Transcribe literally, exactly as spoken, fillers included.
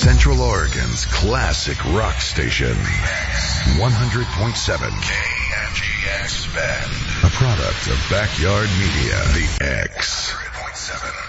Central Oregon's classic rock station. one hundred point seven K N G X Bend. A product of Backyard Media. The X.